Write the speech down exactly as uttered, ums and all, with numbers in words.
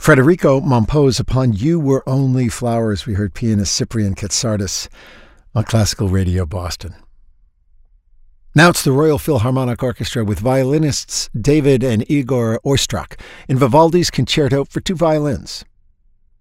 Federico Mompose, Upon You Were Only Flowers. We heard pianist Cyprian Katsardis on Classical Radio Boston. Now it's the Royal Philharmonic Orchestra with violinists David and Igor Oistrakh in Vivaldi's Concerto for Two Violins.